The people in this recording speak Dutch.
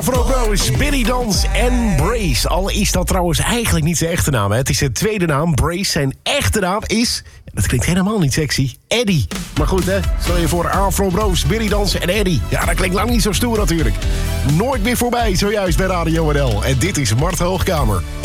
Afro Bros, Billy Dans en Brace. Al is dat trouwens eigenlijk niet zijn echte naam. Hè. Het is zijn tweede naam. Brace, zijn echte naam is... Dat klinkt helemaal niet sexy. Eddie. Maar goed, hè. Stel je voor Afro Bros, Billy Dans en Eddie. Ja, dat klinkt lang niet zo stoer natuurlijk. Nooit meer voorbij, zojuist bij Radio NL. En dit is Mart Hoogkamer.